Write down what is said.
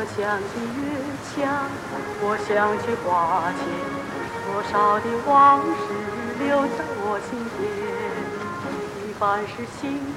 想起月下，我想起花前，多少的往事留在我心间。一半是心